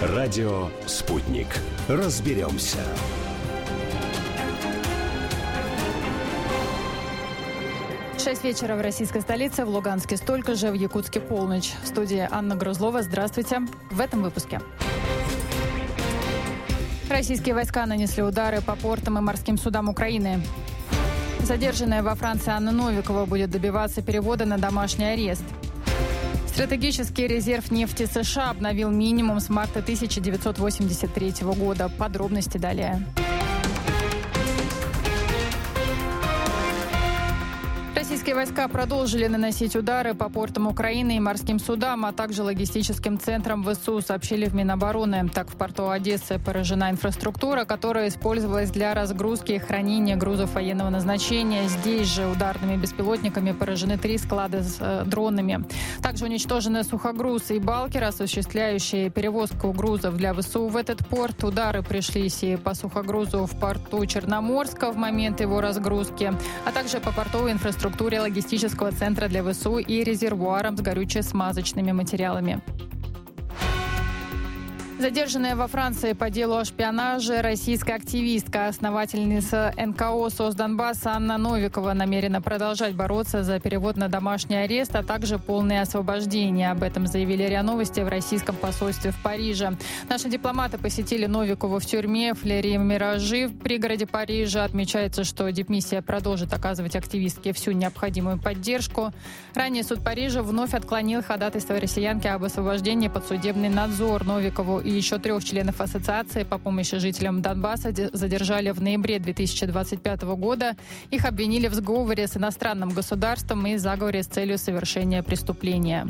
Радио «Спутник». Разберемся. Шесть вечера в российской столице, в Луганске столько же, в Якутске полночь. В студии Анна Грузлова. Здравствуйте. В этом выпуске. Российские войска нанесли удары по портам и морским судам Украины. Задержанная во Франции Анна Новикова будет добиваться перевода на домашний арест. Стратегический резерв нефти США обновил минимум с марта 1983 года. Подробности далее. Российские войска продолжили наносить удары по портам Украины и морским судам, а также логистическим центрам ВСУ, сообщили в Минобороны. Так, в порту Одессы поражена инфраструктура, которая использовалась для разгрузки и хранения грузов военного назначения. Здесь же ударными беспилотниками поражены 3 склада с дронами. Также уничтожены сухогрузы и балкеры, осуществляющие перевозку грузов для ВСУ в этот порт. Удары пришлись и по сухогрузу в порту Черноморска в момент его разгрузки, а также по портовой инфраструктуре логистического центра для ВСУ и резервуаром с горюче-смазочными материалами. Задержанная во Франции по делу о шпионаже российская активистка, основательница НКО «СОС Донбасс» Анна Новикова намерена продолжать бороться за перевод на домашний арест, а также полное освобождение. Об этом заявили РИА Новости в российском посольстве в Париже. Наши дипломаты посетили Новикову в тюрьме Флери-Миражи в пригороде Парижа. Отмечается, что дипмиссия продолжит оказывать активистке всю необходимую поддержку. Ранее суд Парижа вновь отклонил ходатайство россиянки об освобождении под судебный надзор. Новикову и еще 3 членов ассоциации по помощи жителям Донбасса задержали в ноябре 2025 года. Их обвинили в сговоре с иностранным государством и заговоре с целью совершения преступления.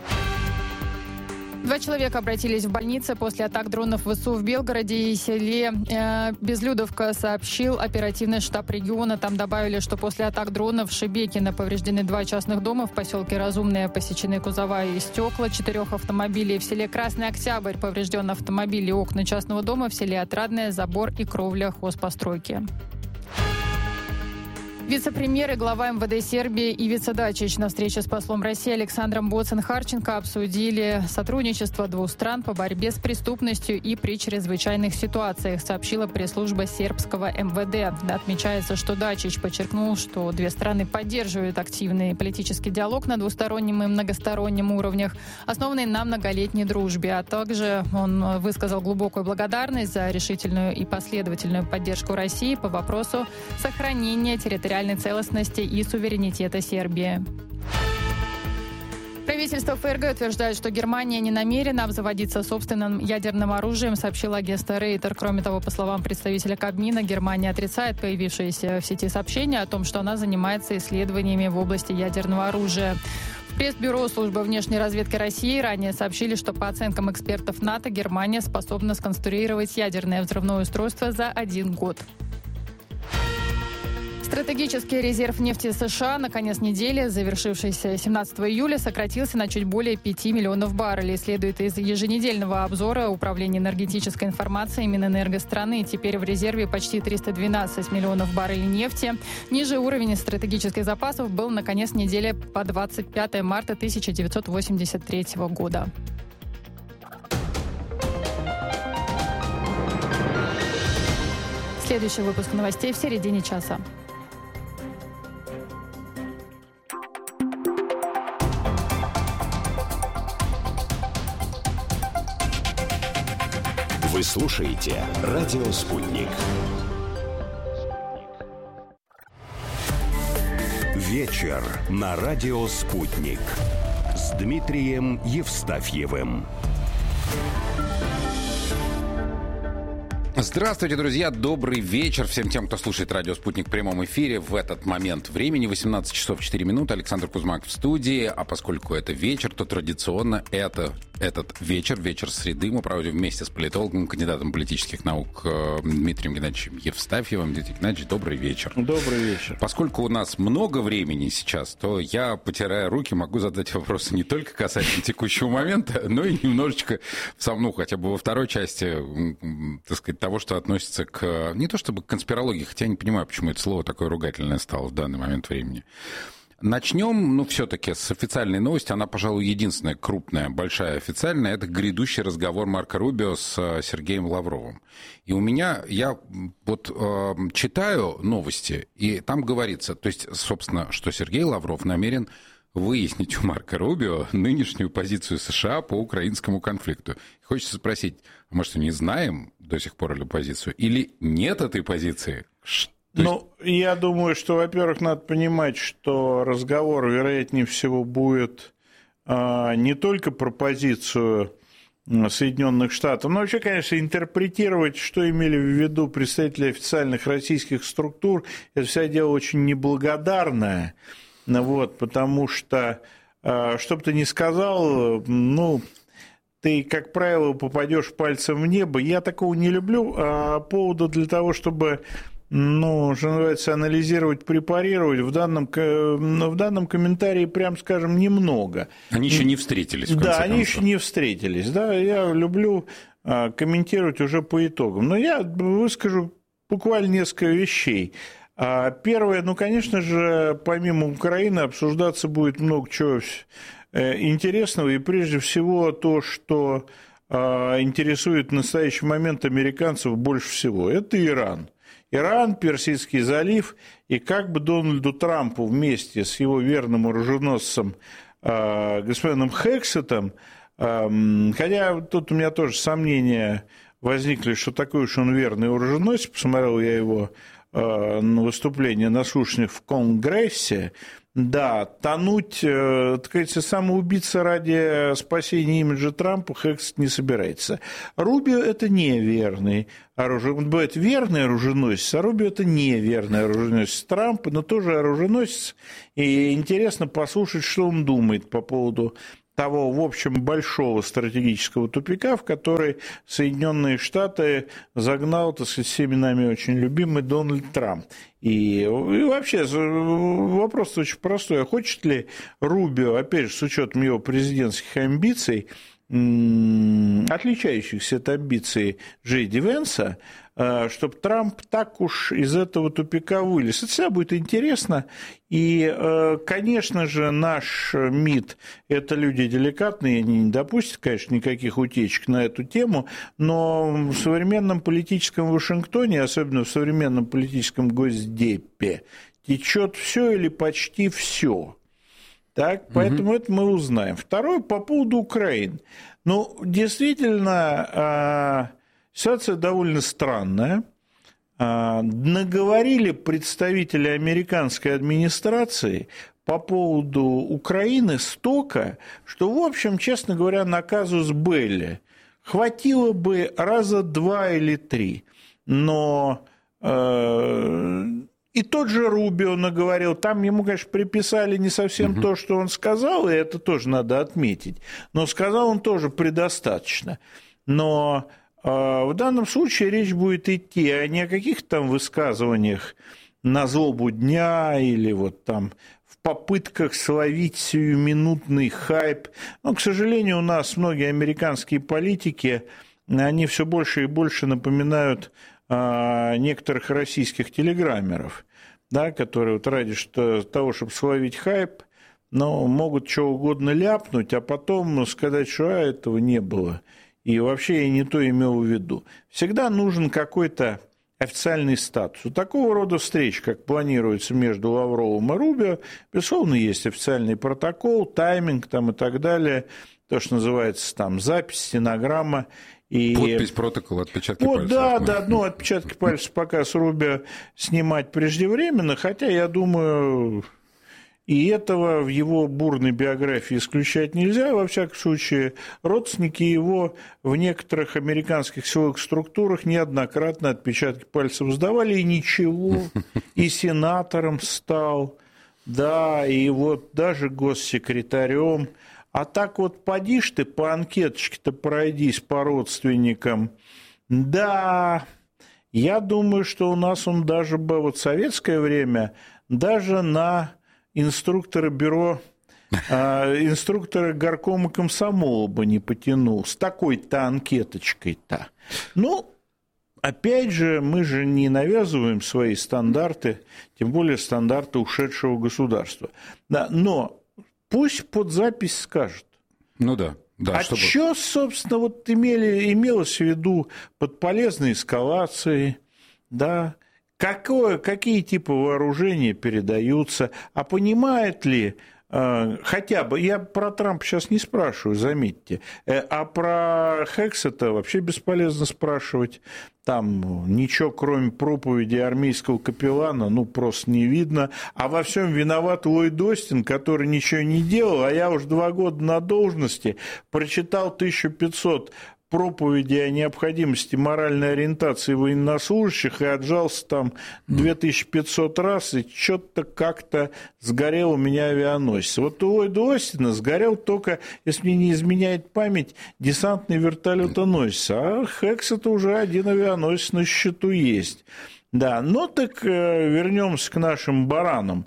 2 человека обратились в больницы после атак дронов ВСУ в Белгороде и селе Безлюдовка, сообщил оперативный штаб региона. Там добавили, что после атак дронов в Шебекино повреждены 2 частных дома, в поселке Разумное посечены кузова и стекла 4 автомобилей. В селе Красный Октябрь поврежден автомобиль и окна частного дома, в селе Отрадное забор и кровля хозпостройки. Вице-премьер и глава МВД Сербии Ивица Дачич на встрече с послом России Александром Боцен-Харченко обсудили сотрудничество 2 стран по борьбе с преступностью и при чрезвычайных ситуациях, сообщила пресс-служба сербского МВД. Отмечается, что Дачич подчеркнул, что 2 страны поддерживают активный политический диалог на двустороннем и многостороннем уровнях, основанный на многолетней дружбе. А также он высказал глубокую благодарность за решительную и последовательную поддержку России по вопросу сохранения территориальной целостности и суверенитета Сербии. Правительство ФРГ утверждает, что Германия не намерена обзаводиться собственным ядерным оружием, сообщила агентство Рейтер. Кроме того, по словам представителя Кабмина, Германия отрицает появившиеся в сети сообщения о том, что она занимается исследованиями в области ядерного оружия. В пресс-бюро Службы внешней разведки России ранее сообщили, что по оценкам экспертов НАТО Германия способна сконструировать ядерное взрывное устройство за 1 год. Стратегический резерв нефти США на конец недели, завершившийся 17 июля, сократился на чуть более 5 миллионов баррелей. Следует из еженедельного обзора Управления энергетической информацией Минэнерго страны. Теперь в резерве почти 312 миллионов баррелей нефти. Ниже уровень стратегических запасов был на конец недели по 25 марта 1983 года. Следующий выпуск новостей в середине часа. Вы слушаете «Радио Спутник». Вечер на «Радио Спутник» с Дмитрием Евстафьевым. Здравствуйте, друзья. Добрый вечер всем тем, кто слушает «Радио Спутник» в прямом эфире в этот момент времени. 18 часов 4 минуты. Александр Кузьмак в студии. А поскольку это вечер, то традиционно этот вечер среды мы проводим вместе с политологом, кандидатом политических наук Дмитрием Геннадьевичем Евстафьевым. Дмитрий Геннадьевич, добрый вечер. Добрый вечер. Поскольку у нас много времени сейчас, то я, потирая руки, могу задать вопросы не только касательно текущего момента, но и немножечко, хотя бы во второй части, так сказать, того, что относится к, не то чтобы к конспирологии, хотя я не понимаю, почему это слово такое ругательное стало в данный момент времени. Начнем, все-таки с официальной новости. Она, пожалуй, единственная крупная, большая официальная. Это грядущий разговор Марко Рубио с Сергеем Лавровым. И у меня, я вот читаю новости, и там говорится, то есть, собственно, что Сергей Лавров намерен выяснить у Марко Рубио нынешнюю позицию США по украинскому конфликту. Хочется спросить, может, не знаем до сих пор эту позицию, или нет этой позиции? Я думаю, что, во-первых, надо понимать, что разговор, вероятнее всего, будет не только про позицию Соединенных Штатов, но вообще, конечно, интерпретировать, что имели в виду представители официальных российских структур, это все дело очень неблагодарное, потому что, что бы ты ни сказал, ты, как правило, попадешь пальцем в небо. Я такого не люблю, а повода для того, чтобы... что называется, анализировать, препарировать, в данном комментарии, прям скажем, немного. Они еще не встретились, в конце концов. Да, они еще не встретились. Да, я люблю комментировать уже по итогам. Но я выскажу буквально несколько вещей. Первое, конечно же, помимо Украины обсуждаться будет много чего интересного, и прежде всего то, что интересует в настоящий момент американцев больше всего, это Иран. Иран, Персидский залив, и как бы Дональду Трампу вместе с его верным оруженосцем господином Хексетом, хотя тут у меня тоже сомнения возникли, что такой уж он верный оруженосец, посмотрел я его выступление на слушаниях в Конгрессе, да, тонуть, так сказать, самоубийца ради спасения имиджа Трампа Хексет не собирается. Рубио – это неверный оруженосец. Он бывает верный оруженосец, а Рубио – это неверный оруженосец Трампа, но тоже оруженосец. И интересно послушать, что он думает по поводу того, в общем, большого стратегического тупика, в который Соединенные Штаты загнал, так сказать, всеми нами очень любимый Дональд Трамп. И вообще вопрос очень простой. А хочет ли Рубио, опять же, с учетом его президентских амбиций, отличающихся от амбиций Джей Ди Венса, чтобы Трамп так уж из этого тупика вылез. Это всегда будет интересно. И, конечно же, наш МИД – это люди деликатные, они не допустят, конечно, никаких утечек на эту тему, но в современном политическом Вашингтоне, особенно в современном политическом Госдепе, течет все или почти все. Так, поэтому это мы узнаем. Второе, по поводу Украины. Действительно, ситуация довольно странная. Наговорили представители американской администрации по поводу Украины столько, что, в общем, честно говоря, на казус белли хватило бы раза 2 или 3. Но и тот же Рубио наговорил, там ему, конечно, приписали не совсем то, что он сказал, и это тоже надо отметить, но сказал он тоже предостаточно. Но в данном случае речь будет идти не о каких-то там высказываниях на злобу дня или вот там в попытках словить сиюминутный хайп. Но, к сожалению, у нас многие американские политики, они все больше и больше напоминают некоторых российских телеграммеров, да, которые вот ради того, чтобы словить хайп, могут что угодно ляпнуть, а потом сказать, что этого не было. И вообще я не то имел в виду. Всегда нужен какой-то официальный статус. У такого рода встреч, как планируется между Лавровым и Рубио, безусловно, есть официальный протокол, тайминг там и так далее, то, что называется там запись, стенограмма. И... Подпись, протокол, отпечатки пальцев. Да, отпечатки пальцев пока с Рубио снимать преждевременно, хотя, я думаю, и этого в его бурной биографии исключать нельзя. Во всяком случае, родственники его в некоторых американских силовых структурах неоднократно отпечатки пальцев сдавали, и ничего, и сенатором стал, да, и вот даже госсекретарем. А так вот поди ж ты по анкеточке-то пройдись по родственникам. Да, я думаю, что у нас он даже бы вот в советское время даже на инструктора бюро, инструктора горкома комсомола бы не потянул с такой-то анкеточкой-то. опять же, мы же не навязываем свои стандарты, тем более стандарты ушедшего государства. Да, но пусть под запись скажут. Ну да. Да, чтобы... что, собственно, вот имелось в виду под полезной эскалацией, да, какие типы вооружения передаются, а понимает ли хотя бы, я про Трампа сейчас не спрашиваю, заметьте, а про Хексета вообще бесполезно спрашивать, там ничего, кроме проповеди армейского капеллана, ну, просто не видно, а во всем виноват Ллойд Остин, который ничего не делал, а я уже 2 года на должности, прочитал 1500 проповеди о необходимости моральной ориентации военнослужащих и отжался там 2500 раз, и что-то как-то сгорел у меня авианосец. Вот у Ллойда Остина сгорел только, если мне не изменяет память, десантный вертолетоносец, а Хексета уже один авианосец на счету есть. Да, ну так вернемся к нашим баранам.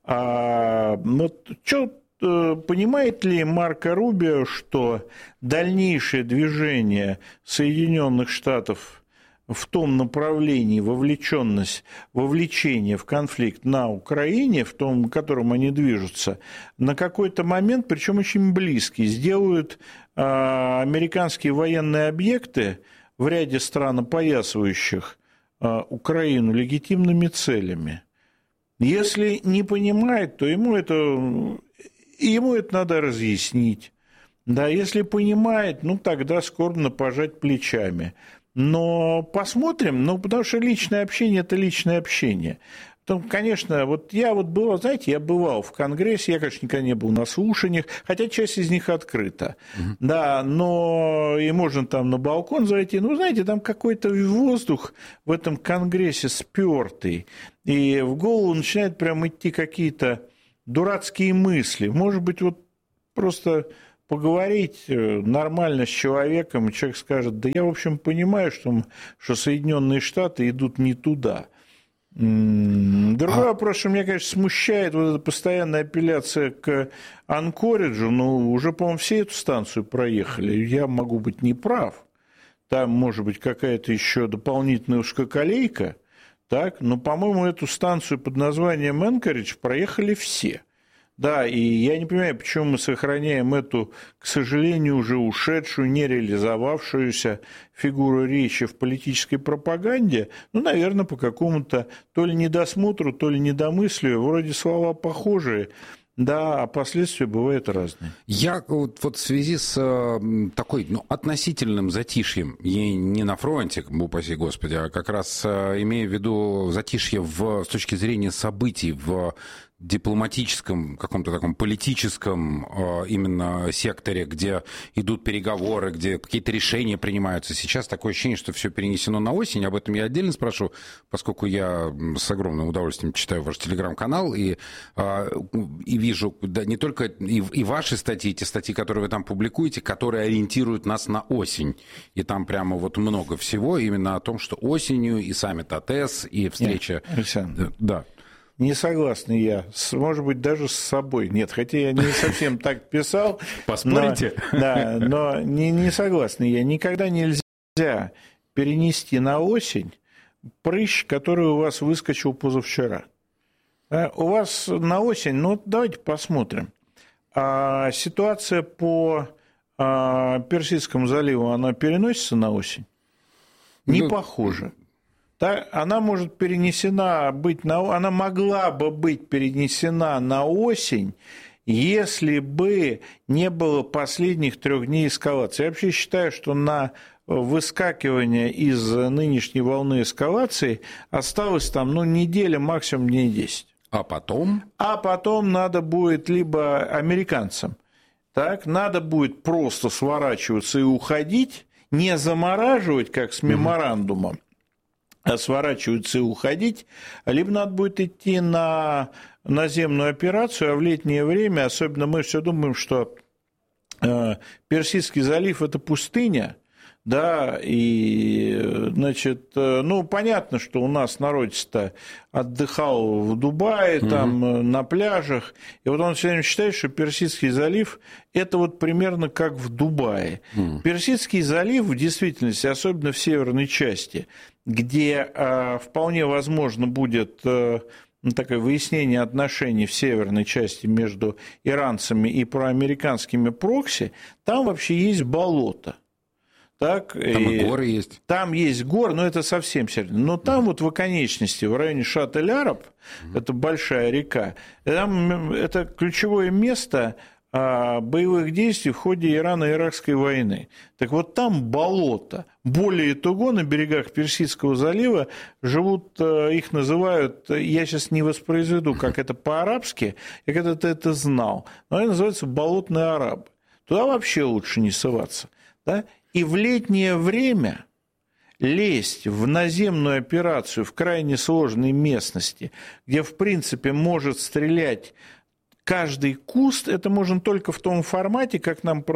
Вот что понимает ли Марко Рубио, что дальнейшее движение Соединенных Штатов в том направлении, вовлечение в конфликт на Украине, в том, в котором они движутся, на какой-то момент, причем очень близкий, сделают американские военные объекты в ряде стран, опоясывающих Украину, легитимными целями? Если не понимает, то ему это надо разъяснить. Да, если понимает, ну, тогда скорбно пожать плечами. Но посмотрим, потому что личное общение – это личное общение. Потом, конечно, вот я бывал, знаете, я бывал в Конгрессе, я, конечно, никогда не был на слушаниях, хотя часть из них открыта. Да, но и можно там на балкон зайти. Ну, знаете, там какой-то воздух в этом Конгрессе спёртый, и в голову начинают прям идти какие-то дурацкие мысли. Может быть, вот просто поговорить нормально с человеком, и человек скажет: да я, в общем, понимаю, что Соединенные Штаты идут не туда. Другой вопрос, что меня, конечно, смущает вот эта постоянная апелляция к Анкориджу. Ну, уже, по-моему, все эту станцию проехали. Я могу быть неправ. Там, может быть, какая-то еще дополнительная узкоколейка. Так, но, по-моему, эту станцию под названием Анкоридж проехали все. Да, и я не понимаю, почему мы сохраняем эту, к сожалению, уже ушедшую, не реализовавшуюся фигуру речи в политической пропаганде. Ну, наверное, по какому-то то ли недосмотру, то ли недомыслию. Вроде слова похожие. Да, а последствия бывают разные. Я вот в связи с такой относительным затишьем, и не на фронте, упаси Господи, а как раз имею в виду затишье с точки зрения событий в дипломатическом, каком-то таком политическом именно секторе, где идут переговоры, где какие-то решения принимаются. Сейчас такое ощущение, что все перенесено на осень. Об этом я отдельно спрошу, поскольку я с огромным удовольствием читаю ваш телеграм-канал и вижу, да, не только и ваши статьи, те статьи, которые вы там публикуете, которые ориентируют нас на осень. И там прямо вот много всего именно о том, что осенью и саммит АТЭС, и встреча... Александр. Да. Не согласен я, может быть, даже с собой. Нет, хотя я не совсем так писал. Поспорите? Да, но не согласен я. Никогда нельзя перенести на осень прыщ, который у вас выскочил позавчера. У вас на осень, давайте посмотрим. Ситуация по Персидскому заливу, она переносится на осень? Не похоже. Да, она может она могла бы быть перенесена на осень, если бы не было последних 3 дней эскалации. Я вообще считаю, что на выскакивание из нынешней волны эскалации осталось там, неделя, максимум дней 10. А потом? А потом надо будет либо американцам, так, надо будет просто сворачиваться и уходить, не замораживать, как с меморандумом, а сворачиваться и уходить, либо надо будет идти на наземную операцию, а в летнее время, особенно мы все думаем, что Персидский залив – это пустыня, Да, и, значит, ну, понятно, что у нас народец-то отдыхал в Дубае, там, на пляжах, и вот он все время считает, что Персидский залив – это вот примерно как в Дубае. Персидский залив, в действительности, особенно в северной части, где вполне возможно будет такое выяснение отношений в северной части между иранцами и проамериканскими прокси, там вообще есть болото. Так, там и горы есть. Там есть горы, но это совсем северно. Но там вот в оконечности, в районе Шат-эль-Араб, это большая река, там это ключевое место боевых действий в ходе Ирано-Иракской войны. Так вот там болото. Более того, на берегах Персидского залива живут, их называют, я сейчас не воспроизведу, как это по-арабски, я когда-то это знал, но они называются болотные арабы. Туда вообще лучше не соваться. Да? И в летнее время лезть в наземную операцию в крайне сложной местности, где, в принципе, может стрелять каждый куст, это можно только в том формате, как нам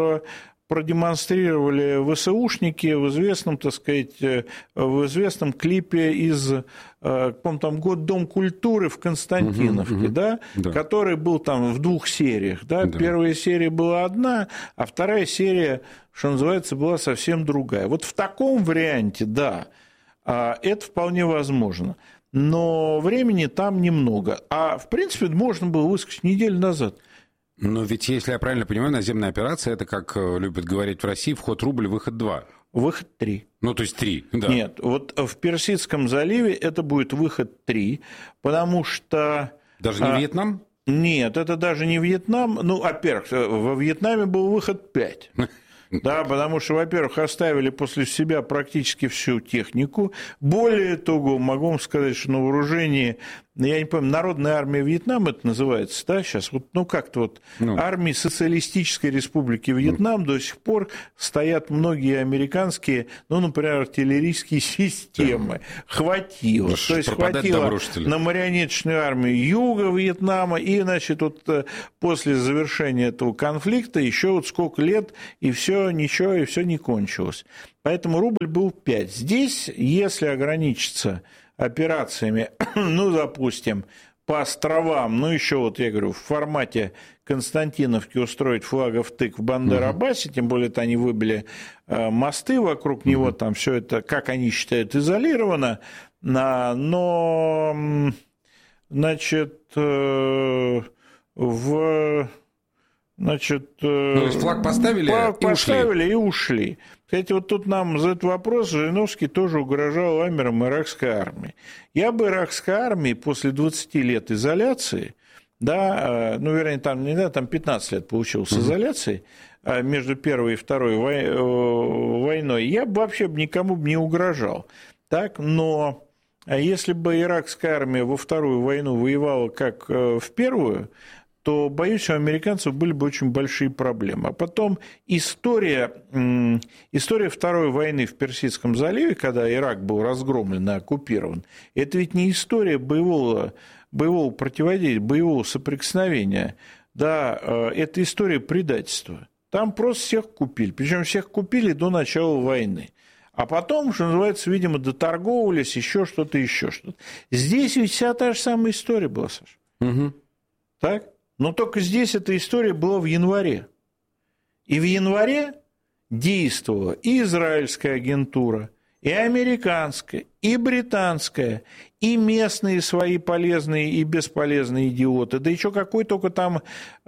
продемонстрировали ВСУшники в известном, так сказать, в известном клипе из, по-моему, там «Дом культуры» в Константиновке, да, который был там в 2 сериях. Да? Первая серия была одна, а вторая серия, что называется, была совсем другая. Вот в таком варианте, да, это вполне возможно. Но времени там немного. А, в принципе, можно было выскочить неделю назад. Но ведь, если я правильно понимаю, наземная операция – это, как любят говорить в России, вход рубль, выход 2. Выход 3. Ну, то есть 3, да. Нет, вот в Персидском заливе это будет выход 3, потому что… Даже не Вьетнам? Нет, это даже не Вьетнам. Ну, во-первых, во Вьетнаме был выход 5. Да, потому что, во-первых, оставили после себя практически всю технику. Более того, могу вам сказать, что на вооружении, я не помню, Народная армия Вьетнама это называется, да, сейчас, вот, ну, как-то вот армии Социалистической Республики Вьетнам до сих пор стоят многие американские, ну, например, артиллерийские системы. Хватило. То есть хватило на марионеточную армию Юга Вьетнама, и, значит, вот после завершения этого конфликта еще вот сколько лет, и все ничего, и все не кончилось. Поэтому рубль был 5. Здесь, если ограничиться операциями, ну, допустим, по островам, ну, еще вот, я говорю, в формате Константиновки устроить флагов тык в Бандер-Аббасе, тем более они выбили мосты вокруг него, там все это, как они считают, изолировано, но, значит, Значит, то есть флаг поставили и ушли. Кстати, вот тут нам за этот вопрос Жириновский тоже угрожал ламером иракской армии. Я бы иракской армии после 20 лет изоляции, да, ну, вернее, там, не знаю, там 15 лет получилось изоляции между Первой и Второй войной, я бы вообще никому не угрожал. Так, но если бы иракская армия во Вторую войну воевала как в Первую, то, боюсь, у американцев были бы очень большие проблемы. А потом история Второй войны в Персидском заливе, когда Ирак был разгромлен и оккупирован, это ведь не история боевого противодействия, боевого соприкосновения, да, это история предательства. Там просто всех купили, причем всех купили до начала войны. А потом, что называется, видимо, доторговывались, еще что-то. Здесь ведь вся та же самая история была, Саша. Так? Но только здесь эта история была в январе. И в январе действовала и израильская агентура, и американская, и британская, и местные свои полезные и бесполезные идиоты. Да еще какой только там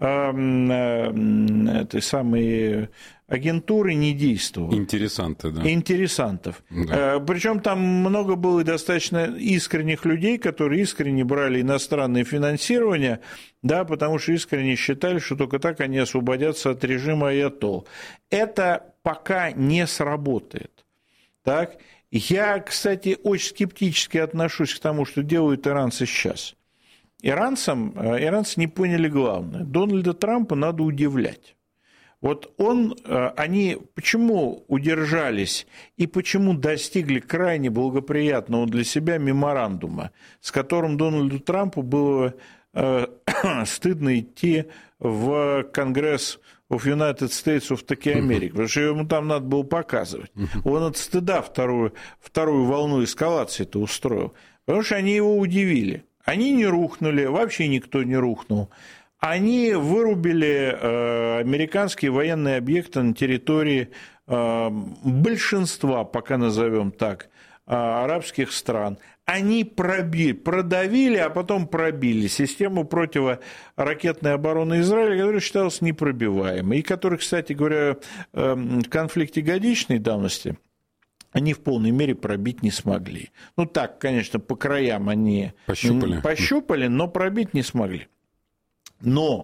этой самой агентуры не действовало. Интересанты, да. Интересантов. Да. Причем там много было достаточно искренних людей, которые искренне брали иностранное финансирование, да, потому что искренне считали, что только так они освободятся от режима аятолл. Это пока не сработает. Так? Я, кстати, очень скептически отношусь к тому, что делают иранцы сейчас. Иранцы не поняли главное. Дональда Трампа надо удивлять. Вот они почему удержались и почему достигли крайне благоприятного для себя меморандума, с которым Дональду Трампу было стыдно идти в Конгресс of United States of America, потому что ему там надо было показывать. Он от стыда вторую волну эскалации-то устроил, потому что они его удивили. Они не рухнули, вообще никто не рухнул. Они вырубили американские военные объекты на территории большинства, пока назовем так, арабских стран. Они продавили, а потом пробили систему противоракетной обороны Израиля, которая считалась непробиваемой, и которая, кстати говоря, в конфликте годичной давности они в полной мере пробить не смогли. Ну так, конечно, по краям они пощупали, но пробить не смогли. Но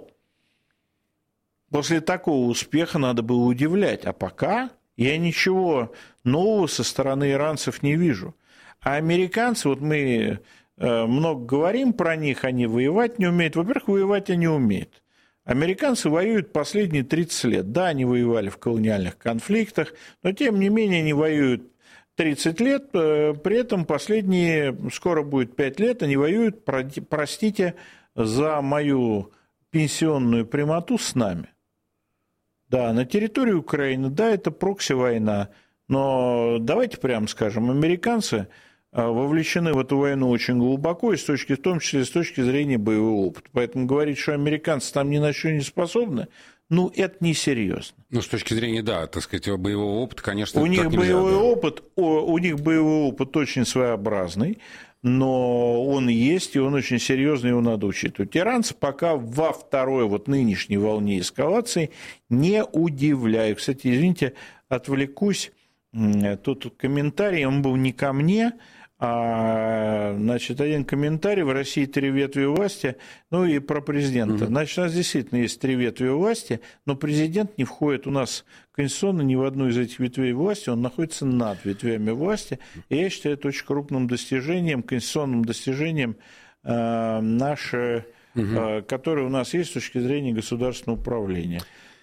после такого успеха надо было удивлять, а пока я ничего нового со стороны иранцев не вижу. А американцы, вот мы много говорим про них, они воевать не умеют. Во-первых, воевать они умеют. Американцы воюют последние 30 лет. Да, они воевали в колониальных конфликтах, но тем не менее они воюют 30 лет, при этом последние, скоро будет 5 лет, они воюют, простите за мою пенсионную прямоту, с нами. Да, на территории Украины, да, это прокси-война, но давайте прямо скажем, американцы вовлечены в эту войну очень глубоко, и в том числе с точки зрения боевого опыта. Поэтому говорить, что американцы там ни на что не способны, ну, это несерьезно. Ну, с точки зрения, да, так сказать, боевого опыта, конечно, у них боевой опыт очень своеобразный, но он есть, и он очень серьезный, его надо учитывать. Иранцы пока во второй, вот нынешней волне эскалации не удивляют. Кстати, извините, отвлекусь, тут комментарий, он был не ко мне, значит, один комментарий: в России 3 ветви власти, ну и про президента. Значит, у нас действительно есть 3 ветви власти, но президент не входит у нас конституционно ни в одну из этих ветвей власти, он находится над ветвями власти, и я считаю это очень крупным достижением, конституционным достижением которое у нас есть с точки зрения государственного управления.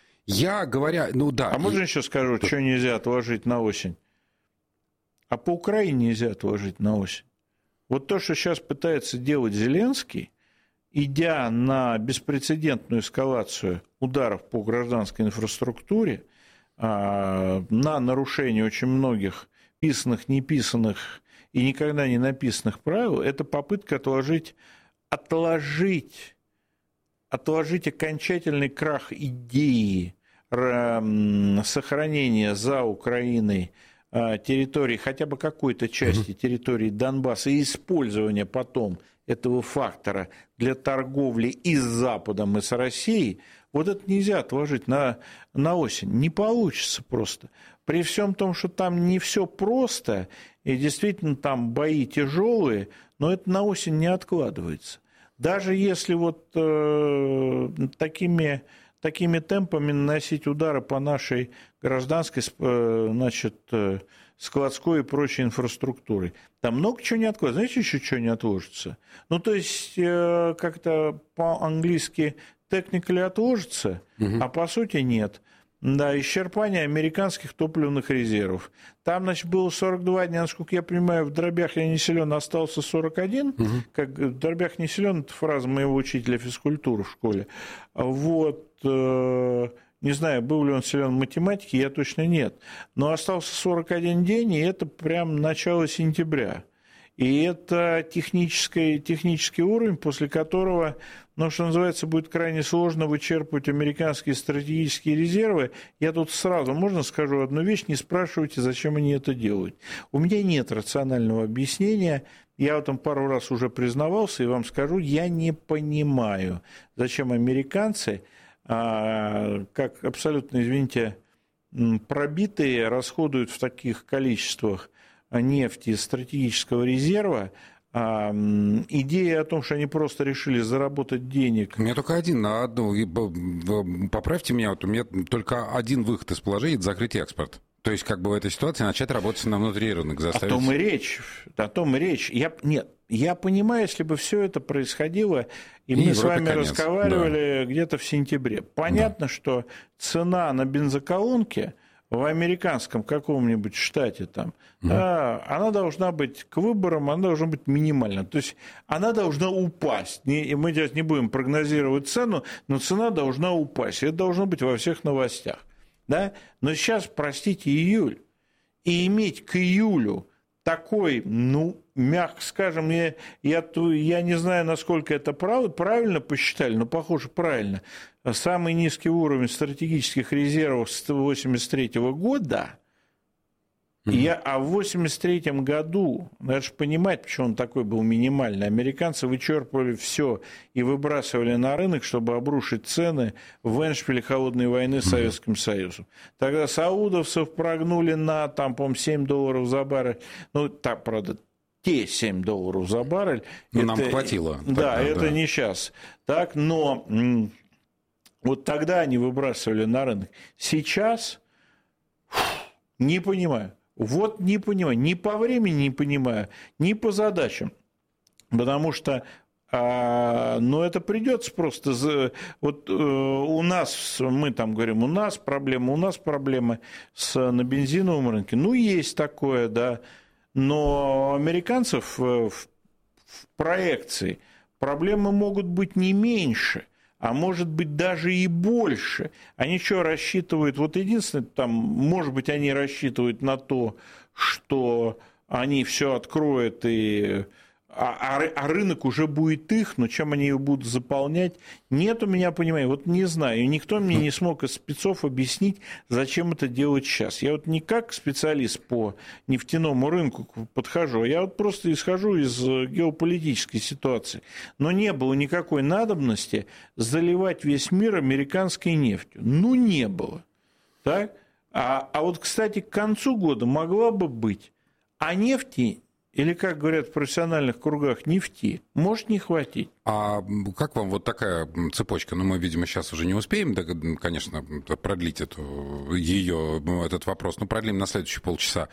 А можно еще скажу, что нельзя отложить на осень? А по Украине нельзя отложить на осень. Вот то, что сейчас пытается делать Зеленский, идя на беспрецедентную эскалацию ударов по гражданской инфраструктуре, на нарушение очень многих писанных, неписанных и никогда не написанных правил, это попытка отложить окончательный крах идеи сохранения за Украиной территории, хотя бы какой-то части территории Донбасса, и использования потом этого фактора для торговли и с Западом, и с Россией, вот это нельзя отложить на осень. Не получится просто. При всем том, что там не все просто, и действительно там бои тяжелые, но это на осень не откладывается. Даже если вот такими темпами наносить удары по нашей гражданской, значит, складской и прочей инфраструктуре, там много чего не откладывается. Знаете, еще чего не отложится? Ну, то есть, как-то по-английски technically отложится, а по сути нет. Да, исчерпание американских топливных резервов. Там, значит, было 42 дня, насколько я понимаю, в дробях я не силен, остался 41. Как в дробях не силен, это фраза моего учителя физкультуры в школе. Вот, не знаю, был ли он силен в математике, я точно нет. Но остался 41 день, и это прям начало сентября. И это технический уровень, после которого, ну, что называется, будет крайне сложно вычерпывать американские стратегические резервы. Я тут сразу, можно скажу одну вещь, не спрашивайте, зачем они это делают. У меня нет рационального объяснения, я в этом пару раз уже признавался, и вам скажу, я не понимаю, зачем американцы, как абсолютно, извините, пробитые, расходуют в таких количествах нефти, стратегического резерва. Идея о том, что они просто решили заработать денег. У меня только поправьте меня, вот у меня только один выход из положения – это закрыть экспорт. То есть, как бы в этой ситуации начать работать на внутренний рынок, заставить... О том и речь. Я понимаю, если бы все это происходило, и мы с вами разговаривали где-то в сентябре. Понятно, что цена на бензоколонке в американском каком-нибудь штате там, она должна быть к выборам, она должна быть минимальна. То есть она должна упасть. Мы сейчас не будем прогнозировать цену, но цена должна упасть. Это должно быть во всех новостях. Да? Но сейчас, простите, июль. И иметь к июлю такой, мягко скажем, я не знаю, насколько это правильно посчитали, но, похоже, правильно. Самый низкий уровень стратегических резервов с 1983 года, а в 1983 году, надо же понимать, почему он такой был минимальный, американцы вычерпывали все и выбрасывали на рынок, чтобы обрушить цены в эндшпиле холодной войны с Советским Союзом. Тогда саудовцев прогнули на, там, по-моему, $7 за баррель, правда, те $7 за баррель. Нам хватило. Да, это не сейчас. Так, но вот тогда они выбрасывали на рынок. Сейчас не понимаю. Вот не понимаю, ни по времени не понимаю, ни по задачам, потому что, это придется просто, вот у нас, мы там говорим, у нас проблемы на бензиновом рынке, есть такое, да, но американцев в проекции проблемы могут быть не меньше, а может быть даже и больше. Они что рассчитывают? Вот единственное, там, может быть, они рассчитывают на то, что они все откроют, а рынок уже будет их, но чем они ее будут заполнять? Нет у меня понимания, вот не знаю. Никто мне не смог из спецов объяснить, зачем это делать сейчас. Я вот не как специалист по нефтяному рынку подхожу, я вот просто исхожу из геополитической ситуации. Но не было никакой надобности заливать весь мир американской нефтью. Не было. Так? А вот, кстати, к концу года могла бы быть. А нефти, или, как говорят в профессиональных кругах, нефти, может не хватить. А как вам вот такая цепочка? Мы, видимо, сейчас уже не успеем, конечно, продлить этот вопрос, но продлим на следующие полчаса.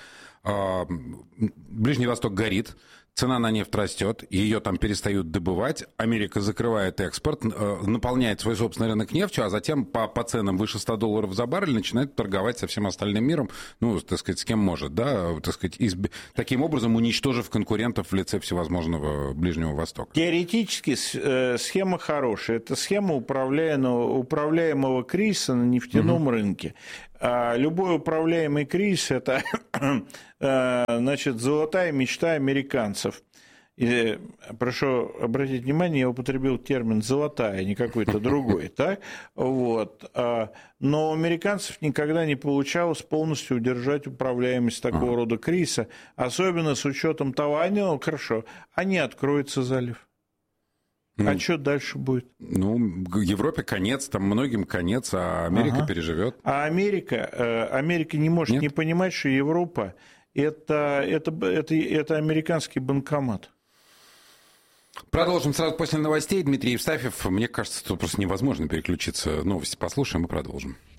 Ближний Восток горит, цена на нефть растет, ее там перестают добывать, Америка закрывает экспорт, наполняет свой собственный рынок нефтью, а затем по ценам выше $100 за баррель начинает торговать со всем остальным миром, с кем может, да, таким образом уничтожив конкурентов в лице всевозможного Ближнего Востока. Теоретически схема хорошая. Это схема управляемого кризиса на нефтяном рынке. Любой управляемый кризис – это, золотая мечта американцев. И, прошу обратить внимание, я употребил термин «золотая», не какой-то другой. Так? Вот. Но у американцев никогда не получалось полностью удержать управляемость такого рода кризиса, особенно с учетом того, они откроются залив. А что дальше будет? Европе конец, там многим конец, а Америка переживет. А Америка не может не понимать, что Европа это американский банкомат. Продолжим сразу после новостей. Дмитрий Евстафьев. Мне кажется, тут просто невозможно переключиться. Новости послушаем и продолжим.